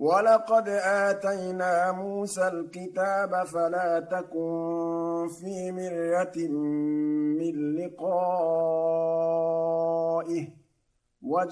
وَلَقَدْ آتَيْنَا مُوسَى الْكِتَابَ فَلَا تَكُن فِي مِرْيَةٍ مِّن لِّقَائِهِ